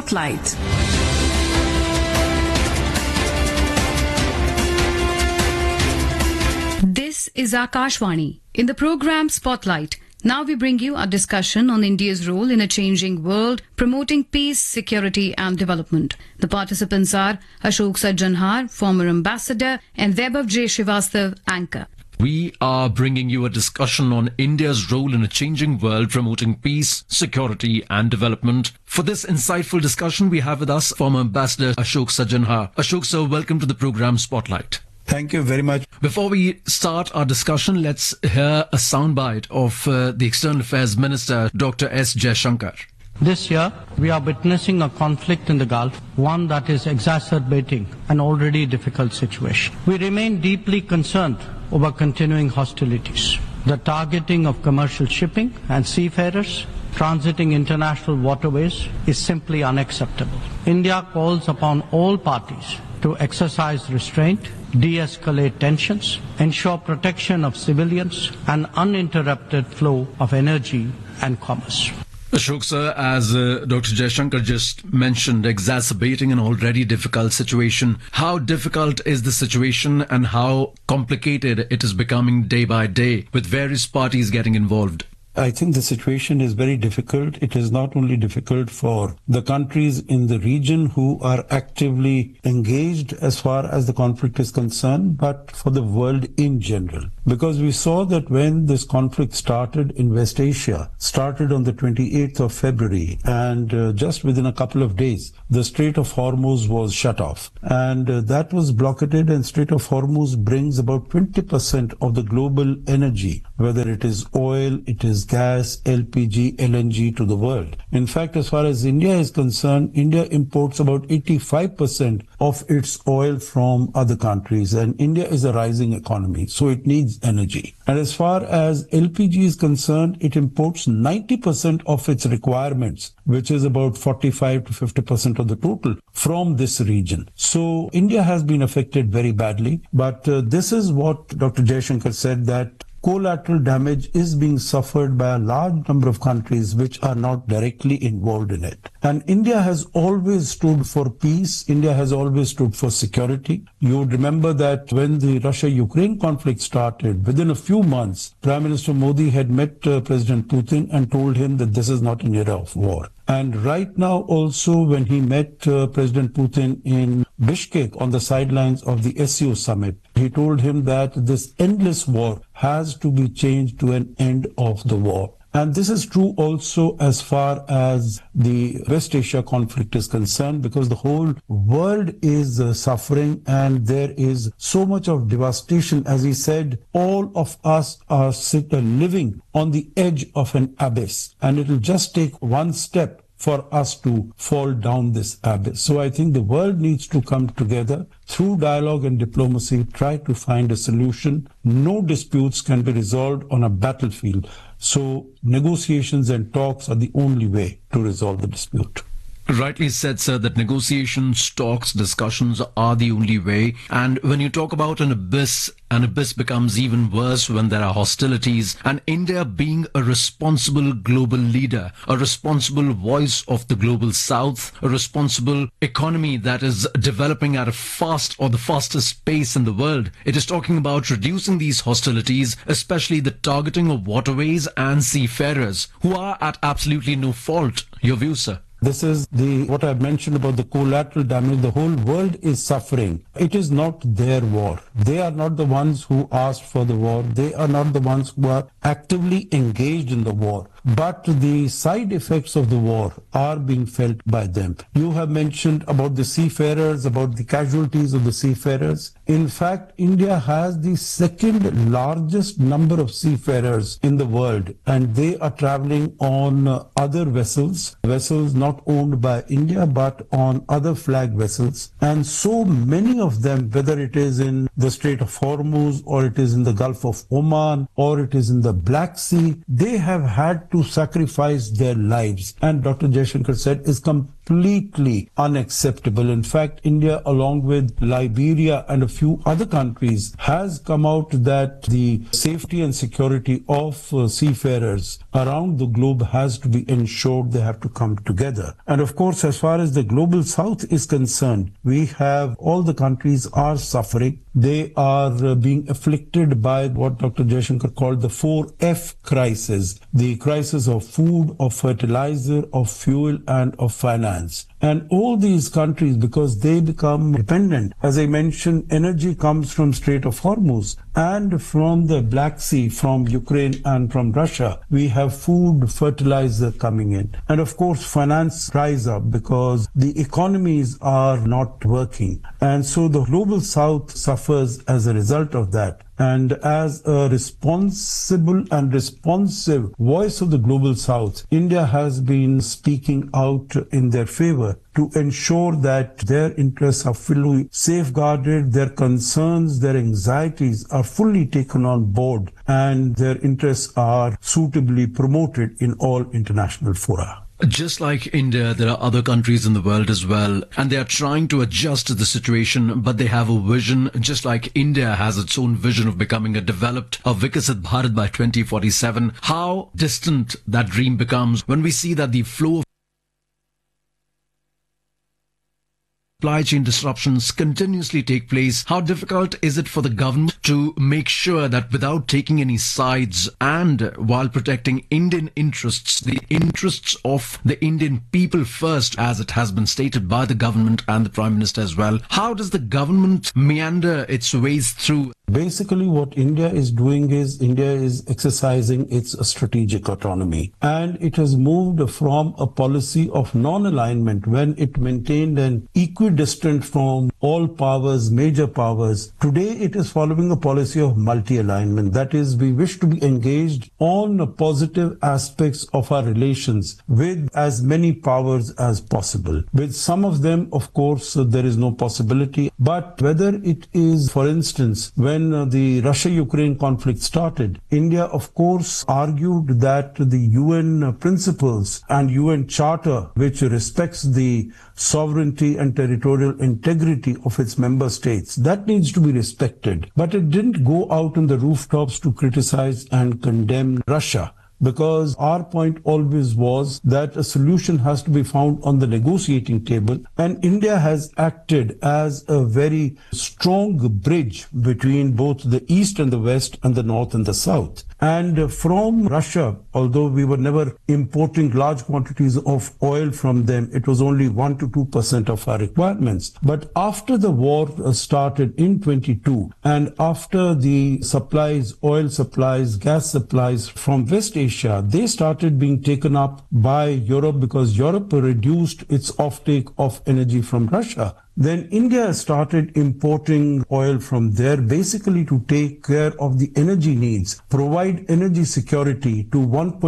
Spotlight. This is Akashvani. In the program Spotlight, now we bring you a discussion on India's role in a changing world, promoting peace, security and development. The participants are Ashok Sajjanhar, former ambassador, and Vaibhav J. Srivastav, anchor. We are bringing you a discussion on India's role in a changing world, promoting peace, security and development. For this insightful discussion, we have with us former Ambassador Ashok Sajjanhar. Ashok sir, welcome to the program Spotlight. Thank you very much. Before we start our discussion, let's hear a soundbite of the External Affairs Minister, Dr. S. Jaishankar. This year, we are witnessing a conflict in the Gulf, one that is exacerbating an already difficult situation. We remain deeply concerned over continuing hostilities. The targeting of commercial shipping and seafarers transiting international waterways is simply unacceptable. India calls upon all parties to exercise restraint, de-escalate tensions, ensure protection of civilians, and uninterrupted flow of energy and commerce. Ashok sir, as Dr. Jaishankar just mentioned, exacerbating an already difficult situation. How difficult is the situation and how complicated it is becoming day by day with various parties getting involved? I think the situation is very difficult. It is not only difficult for the countries in the region who are actively engaged as far as the conflict is concerned, but for the world in general. Because we saw that when this conflict started in West Asia, started on the 28th of February, and just within a couple of days, the Strait of Hormuz was shut off. And that was blockaded, and Strait of Hormuz brings about 20% of the global energy, whether it is oil, it is gas, LPG, LNG to the world. In fact, as far as India is concerned, India imports about 85% of its oil from other countries, and India is a rising economy, so it needs energy. And as far as LPG is concerned, it imports 90% of its requirements, which is about 45 to 50% of the total from this region. So India has been affected very badly, but this is what Dr. Jaishankar said, that collateral damage is being suffered by a large number of countries which are not directly involved in it. And India has always stood for peace. India has always stood for security. You would remember that when the Russia-Ukraine conflict started, within a few months, Prime Minister Modi had met President Putin and told him that this is not an era of war. And right now also, when he met President Putin in Bishkek on the sidelines of the SCO summit, he told him that this endless war has to be changed to an end of the war. And this is true also as far as the West Asia conflict is concerned, because the whole world is suffering and there is so much of devastation. As he said, all of us are living on the edge of an abyss, and it will just take one step for us to fall down this abyss. So I think the world needs to come together through dialogue and diplomacy, try to find a solution. No disputes can be resolved on a battlefield. So negotiations and talks are the only way to resolve the dispute. Rightly said, sir, that negotiations, talks, discussions are the only way. And when you talk about an abyss becomes even worse when there are hostilities. And India being a responsible global leader, a responsible voice of the global south, a responsible economy that is developing at the fastest pace in the world, it is talking about reducing these hostilities, especially the targeting of waterways and seafarers who are at absolutely no fault. Your view, sir? This is what I mentioned about the collateral damage. The whole world is suffering. It is not their war. They are not the ones who asked for the war. They are not the ones who are actively engaged in the war. But the side effects of the war are being felt by them. You have mentioned about the seafarers, about the casualties of the seafarers. In fact, India has the second largest number of seafarers in the world, and they are traveling on other vessels not owned by India, but on other flag vessels. And so many of them, whether it is in the Strait of Hormuz, or it is in the Gulf of Oman, or it is in the Black Sea, they have had to sacrifice their lives. And Dr. Jaishankar said, is completely completely unacceptable. In fact, India, along with Liberia and a few other countries, has come out that the safety and security of seafarers around the globe has to be ensured. They have to come together. And of course, as far as the global south is concerned, we have all the countries are suffering. They are being afflicted by what Dr. Jaishankar called the 4F crisis, the crisis of food, of fertilizer, of fuel, and of finance. And all these countries, because they become dependent, as I mentioned, energy comes from Strait of Hormuz and from the Black Sea, from Ukraine and from Russia. We have food, fertilizer coming in. And of course, finance rise up because the economies are not working. And so the global south suffers as a result of that. And as a responsible and responsive voice of the global south, India has been speaking out in their favor to ensure that their interests are fully safeguarded, their concerns, their anxieties are fully taken on board, and their interests are suitably promoted in all international fora. Just like India, there are other countries in the world as well, and they are trying to adjust to the situation, but they have a vision, just like India has its own vision of becoming a developed, a Viksit Bharat by 2047. How distant that dream becomes when we see that the flow of supply chain disruptions continuously take place. How difficult is it for the government to make sure that without taking any sides and while protecting Indian interests, the interests of the Indian people first, as it has been stated by the government and the Prime Minister as well, how does the government meander its ways through? Basically, what India is doing is India is exercising its strategic autonomy, and it has moved from a policy of non-alignment when it maintained an equidistant from all powers, major powers. Today, it is following a policy of multi-alignment. That is, we wish to be engaged on positive aspects of our relations with as many powers as possible. With some of them, of course, there is no possibility. But whether it is, for instance, when the Russia-Ukraine conflict started, India, of course, argued that the UN principles and UN Charter, which respects the sovereignty and territorial integrity of its member states, that needs to be respected. But it didn't go out on the rooftops to criticize and condemn Russia, because our point always was that a solution has to be found on the negotiating table, and India has acted as a very strong bridge between both the East and the West and the North and the South. And from Russia, although we were never importing large quantities of oil from them, it was only 1 to 2% of our requirements. But after the war started in 22, and after the supplies, oil supplies, gas supplies from West Asia, they started being taken up by Europe because Europe reduced its offtake of energy from Russia. Then India started importing oil from there basically to take care of the energy needs, provide energy security to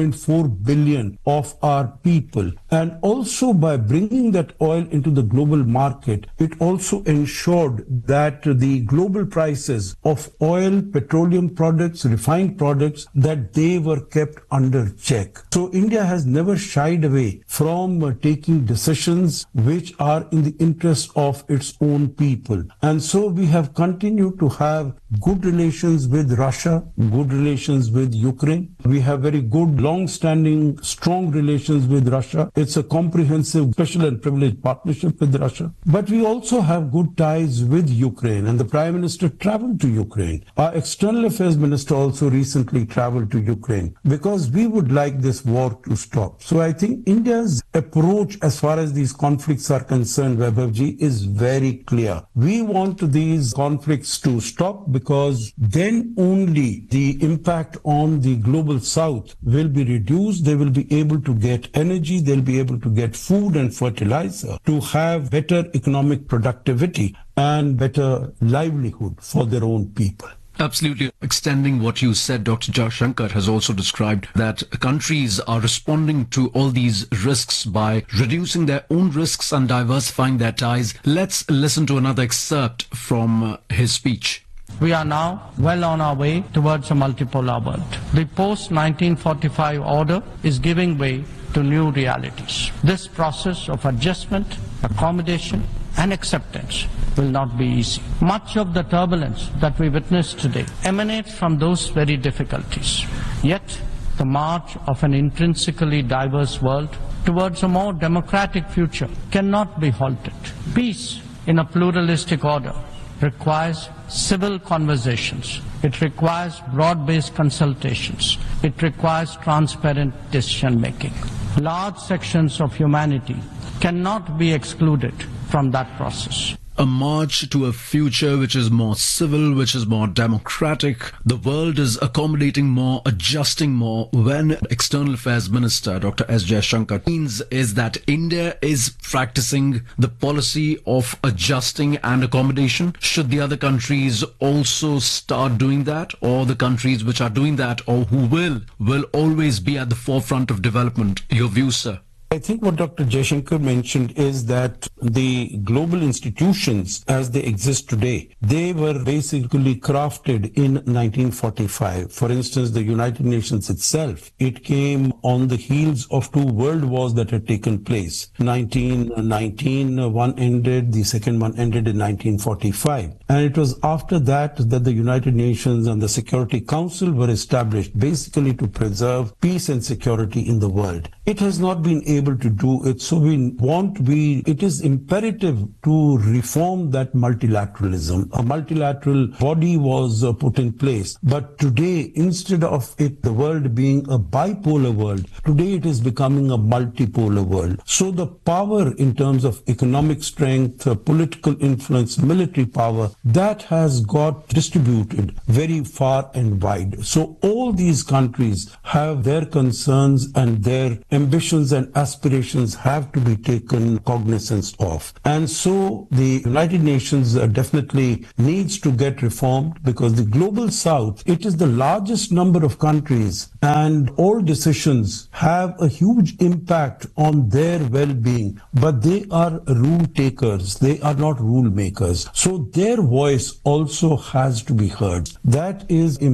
1.4 billion of our people. And also by bringing that oil into the global market, it also ensured that the global prices of oil, petroleum products, refined products, that they were kept under check. So India has never shied away from taking decisions which are in the interest of its own people. And so we have continued to have good relations with Russia, good relations with Ukraine. We have very good, long-standing, strong relations with Russia. It's a comprehensive, special and privileged partnership with Russia. But we also have good ties with Ukraine, and the Prime Minister traveled to Ukraine. Our External Affairs Minister also recently traveled to Ukraine because we would like this war to stop. So I think India's approach as far as these conflicts are concerned, Vaibhavji, is very clear. We want these conflicts to stop because then only the impact on the global south will be reduced. They will be able to get energy, they'll be able to get food and fertilizer, to have better economic productivity and better livelihood for their own people. Absolutely. Extending what you said, Dr. Jaishankar has also described that countries are responding to all these risks by reducing their own risks and diversifying their ties. Let's listen to another excerpt from his speech. We are now well on our way towards a multipolar world. The post-1945 order is giving way to new realities. This process of adjustment, accommodation, and acceptance will not be easy. Much of the turbulence that we witness today emanates from those very difficulties. Yet, the march of an intrinsically diverse world towards a more democratic future cannot be halted. Peace in a pluralistic order requires civil conversations. It requires broad-based consultations. It requires transparent decision-making. Large sections of humanity cannot be excluded from that process. A march to a future which is more civil, which is more democratic. The world is accommodating more, adjusting more. When External Affairs Minister Dr. S. Jaishankar means is that India is practicing the policy of adjusting and accommodation. Should the other countries also start doing that, or the countries which are doing that or who will always be at the forefront of development? Your view, sir? I think what Dr. Jaishankar mentioned is that the global institutions as they exist today, they were basically crafted in 1945. For instance, the United Nations itself, it came on the heels of two world wars that had taken place. 1919, one ended, the second one ended in 1945. And it was after that that the United Nations and the Security Council were established basically to preserve peace and security in the world. It has not been able to do it, so it is imperative to reform that multilateralism. A multilateral body was put in place, but today, instead of it, the world being a bipolar world, today it is becoming a multipolar world. So the power in terms of economic strength, political influence, military power, that has got distributed very far and wide. So all these countries have their concerns and their ambitions and aspirations have to be taken cognizance of. And so the United Nations definitely needs to get reformed, because the global south, it is the largest number of countries, and all decisions have a huge impact on their well-being, but they are rule takers, they are not rule makers. So their voice also has to be heard. That is